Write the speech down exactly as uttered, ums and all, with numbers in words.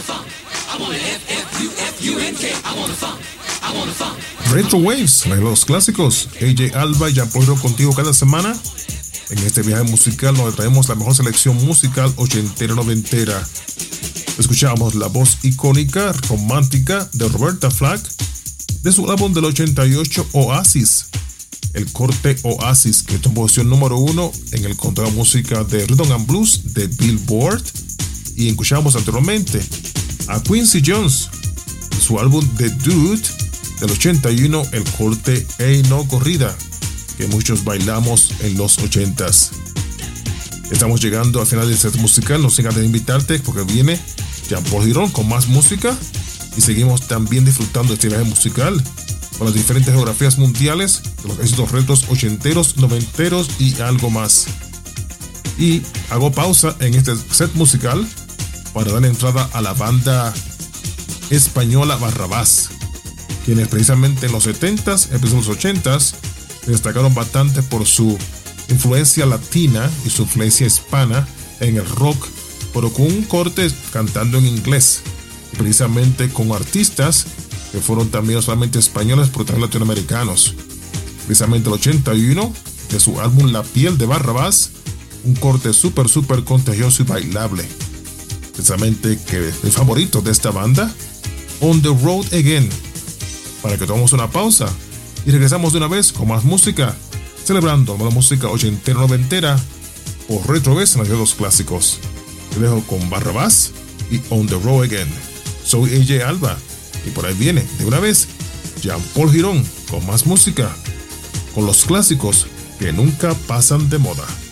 Retro Waves, los clásicos. A J Alba y Jean Paul Girón contigo cada semana. En este viaje musical donde traemos la mejor selección musical ochentera noventera. Escuchamos la voz icónica, romántica de Roberta Flack de su álbum del ochenta y ocho Oasis. El corte Oasis, que es posición número uno en el conteo de música de Rhythm and Blues de Billboard. Y escuchamos anteriormente a Quincy Jones, su álbum The Dude del ochenta y uno, el corte Ey No Corrida, que muchos bailamos en los ochentas. Estamos llegando al final del set musical, no sin antes de invitarte porque viene Jean Paul Girón con más música y seguimos también disfrutando de este viaje musical con las diferentes geografías mundiales de los éxitos retros ochenteros, noventeros y algo más. Y hago pausa en este set musical para dar entrada a la banda española Barrabás, quienes precisamente en los setentas, empezando en los ochentas, destacaron bastante por su influencia latina y su influencia hispana en el rock, pero con un corte cantando en inglés, y precisamente con artistas que fueron también no solamente españoles, pero también latinoamericanos. Precisamente el ochenta y uno, de su álbum La Piel de Barrabás, un corte súper, súper contagioso y bailable. Precisamente que mi favorito de esta banda, On the Road Again. Para que tomemos una pausa y regresamos de una vez con más música, celebrando la música ochentera noventera o retro vez en los clásicos. Te dejo con Barrabás y On the Road Again. Soy A J Alba y por ahí viene de una vez Jean Paul Girón con más música, con los clásicos que nunca pasan de moda.